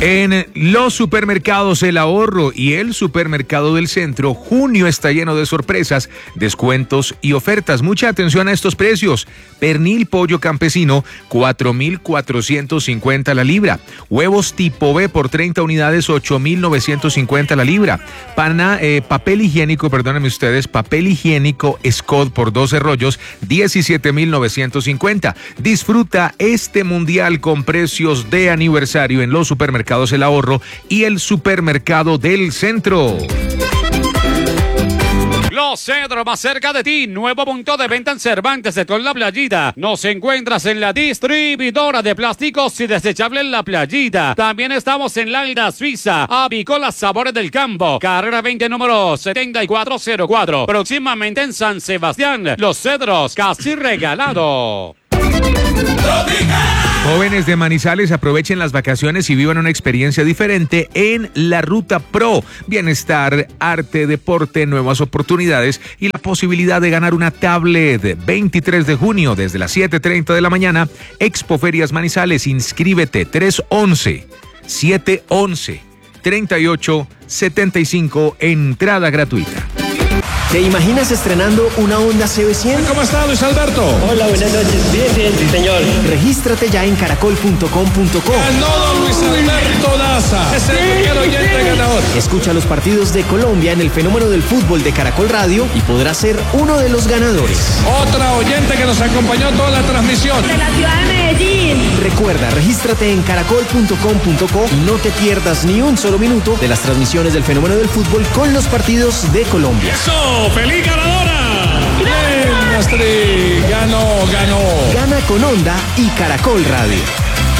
En los supermercados El Ahorro y el Supermercado del Centro, junio está lleno de sorpresas, descuentos y ofertas. Mucha atención a estos precios. Pernil pollo campesino, 4,450 la libra. Huevos tipo B por 30 unidades, 8,950 la libra. Papel higiénico, perdónenme ustedes, papel higiénico Scott por 12 rollos, 17,950. Disfruta este mundial con precios de aniversario en los supermercados El Ahorro y el Supermercado del Centro. Los Cedros, más cerca de ti. Nuevo punto de venta en Cervantes de con La Playita. Nos encuentras en la distribuidora de plásticos y desechables La Playita. También estamos en Laira, Suiza. Avícola Sabores del Campo. Carrera 20, número 7404. Próximamente en San Sebastián. Los Cedros, casi regalado. Jóvenes de Manizales, aprovechen las vacaciones y vivan una experiencia diferente en la Ruta Pro. Bienestar, arte, deporte, nuevas oportunidades y la posibilidad de ganar una tablet. 23 de junio desde las 7:30 de la mañana, Expo Ferias Manizales. Inscríbete 311-711-3875, entrada gratuita. ¿Te imaginas estrenando una Honda CB100? ¿Cómo está, Luis Alberto? Hola, buenas noches. Bien, sí, señor. Regístrate ya en caracol.com.co. Ganó don Luis Alberto Daza. Es el primer oyente ganador. Escucha los partidos de Colombia en el fenómeno del fútbol de Caracol Radio y podrás ser uno de los ganadores. Otra oyente que nos acompañó toda la transmisión. De la ciudad de Medellín. Recuerda, regístrate en caracol.com.co y no te pierdas ni un solo minuto de las transmisiones del fenómeno del fútbol con los partidos de Colombia. ¡Eso! ¡Feliz ganadora! ¡Bien, Astrid! ¡Ganó! Gana con Honda y Caracol Radio.